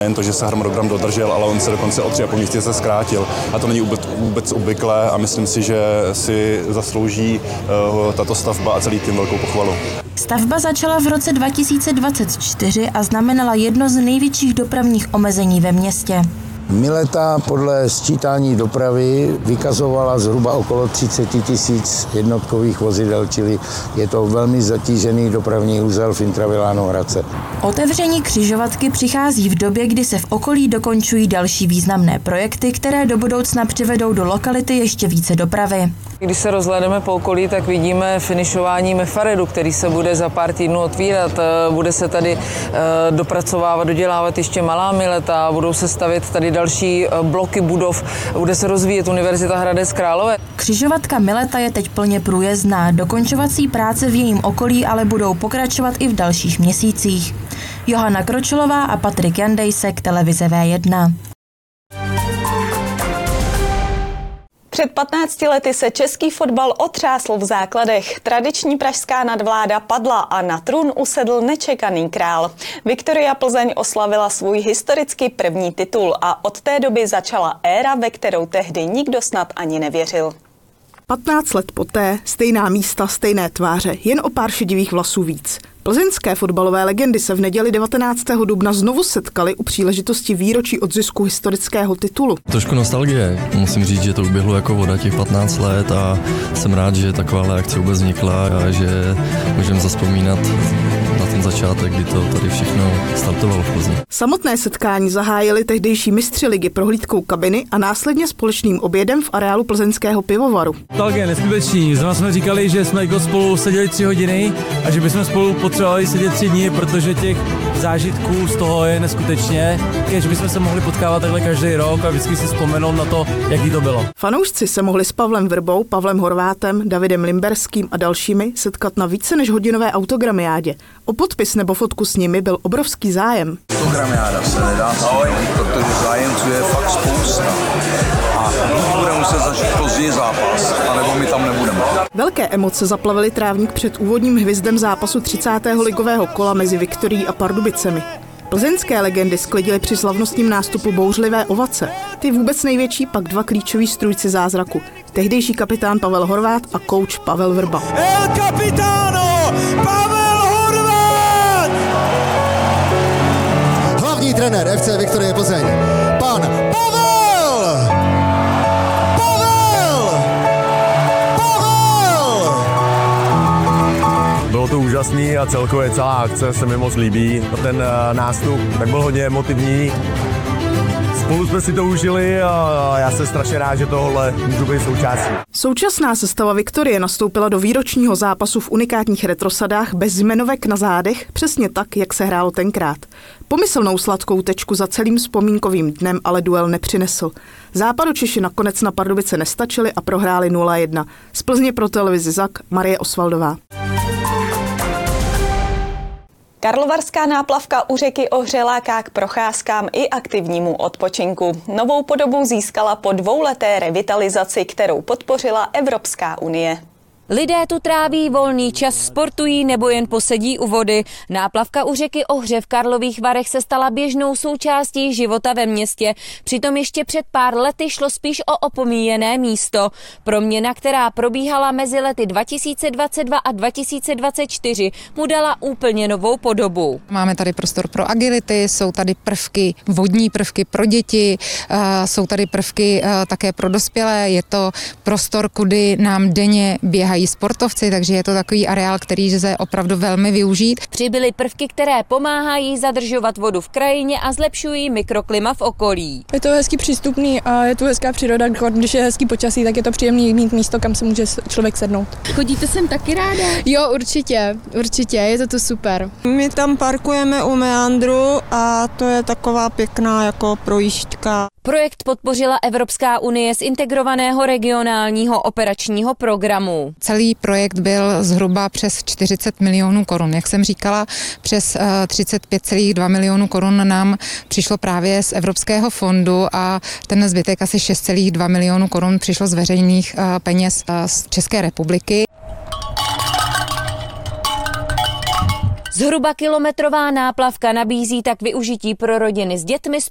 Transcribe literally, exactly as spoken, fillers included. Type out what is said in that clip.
Jen to, že se harmonogram dodržel, ale on se dokonce o tři a půl měsíce zkrátil. A to není vůbec, vůbec obvyklé a myslím si, že si zaslouží uh, tato stavba a celý tým velkou pochvalu. Stavba začala v roce dva tisíce dvacet čtyři a znamenala jedno z největších dopravních omezení ve městě. Mileta podle sčítání dopravy vykazovala zhruba okolo třicet tisíc jednotkových vozidel, čili je to velmi zatížený dopravní úzel v intravilánu Hradce. Otevření křižovatky přichází v době, kdy se v okolí dokončují další významné projekty, které do budoucna přivedou do lokality ještě více dopravy. Když se rozhlédneme po okolí, tak vidíme finišování Mefaredu, který se bude za pár týdnů otvírat. Bude se tady dopracovávat, dodělávat ještě malá Mileta, budou se stavět tady další bloky budov, bude se rozvíjet Univerzita Hradec Králové. Křižovatka Mileta je teď plně průjezdná. Dokončovací práce v jejím okolí ale budou pokračovat i v dalších měsících. Johana Kročelová a Patrik Jandejsek, televize V jedna. Před patnácti lety se český fotbal otřásl v základech. Tradiční pražská nadvláda padla a na trůn usedl nečekaný král. Viktoria Plzeň oslavila svůj historicky první titul a od té doby začala éra, ve kterou tehdy nikdo snad ani nevěřil. patnáct let poté, stejná místa, stejné tváře, jen o pár šedivých vlasů víc. Plzeňské fotbalové legendy se v neděli devatenáctého dubna znovu setkali u příležitosti výročí odzisku historického titulu. Trošku nostalgie. Musím říct, že to uběhlo jako voda těch patnáct let a jsem rád, že taková akce vůbec vznikla a že můžeme zazpomínat na ten začátek, kdy to tady všechno startovalo v Plzni. Samotné setkání zahájili tehdejší mistři ligy prohlídkou kabiny a následně společným obědem v areálu plzeňského pivovaru. Nostalgie, neskuteční. Zrovna jsme říkali, že jsme jako spolu seděli tři hodiny a že bychom spolu potřebovali sedět tři dny, protože těch zážitků z toho je neskutečně. Že bychom se mohli potkávat takhle každý rok a vždycky si vzpomenout na to, jaký to bylo. Fanoušci se mohli s Pavlem Vrbou, Pavlem Horvátem, Davidem Limberským a dalšími setkat na více než hodinové autogramiádě. O podpis nebo fotku s nimi byl obrovský zájem. Autogramiáda se nedá zahojit, protože zájemců je fakt spousta. A buď bude muset začít později zápas, anebo my tam nebudeme. Velké emoce zaplavily trávník před úvodním hvizdem zápasu třicátého ligového kola mezi Viktorií a Pardubicemi. Plzeňské legendy sklidily při slavnostním nástupu bouřlivé ovace. Ty vůbec největší pak dva klíčoví strůjci zázraku. Tehdejší kapitán Pavel Horvát a kouč Pavel Vrba. El capitano Pavel Horvát! Hlavní trenér F C Viktorie Plzeň, pan Pavel! Pavel! Pavel! Bylo to úžasný a celkově celá akce se mi moc líbí. Ten nástup tak byl hodně emotivní. Spolu jsme si to užili a já jsem strašně rád, že tohle můžu být součástí. Současná sestava Viktorie nastoupila do výročního zápasu v unikátních retrosadách bez jmenovek na zádech, přesně tak, jak se hrálo tenkrát. Pomyslnou sladkou tečku za celým vzpomínkovým dnem ale duel nepřinesl. Západočeši nakonec na Pardubice nestačili a prohráli nula jedna. Z Plzně pro televizi Zak Marie Osvaldová. Karlovarská náplavka u řeky Ohře láká k procházkám i aktivnímu odpočinku. Novou podobu získala po dvouleté revitalizaci, kterou podpořila Evropská unie. Lidé tu tráví volný čas, sportují nebo jen posedí u vody. Náplavka u řeky Ohře v Karlových Varech se stala běžnou součástí života ve městě. Přitom ještě před pár lety šlo spíš o opomíjené místo. Proměna, která probíhala mezi lety dva tisíce dvacet dva a dva tisíce dvacet čtyři, mu dala úplně novou podobu. Máme tady prostor pro agility, jsou tady prvky, vodní prvky pro děti, jsou tady prvky také pro dospělé. Je to prostor, kudy nám denně běhají sportovci, takže je to takový areál, který lze opravdu velmi využít. Přibyly prvky, které pomáhají zadržovat vodu v krajině a zlepšují mikroklima v okolí. Je to hezky přístupný a je tu hezká příroda, když je hezký počasí, tak je to příjemný mít místo, kam se může člověk sednout. Chodíte sem taky ráda? Jo, určitě, určitě, je to tu super. My tam parkujeme u meandru a to je taková pěkná jako projížďka. Projekt podpořila Evropská unie z integrovaného regionálního operačního programu. Celý projekt byl zhruba přes čtyřicet milionů korun. Jak jsem říkala, přes třicet pět celá dva milionu korun nám přišlo právě z Evropského fondu a ten zbytek asi šest celá dva milionu korun přišlo z veřejných peněz z České republiky. Zhruba kilometrová náplavka nabízí tak využití pro rodiny s dětmi,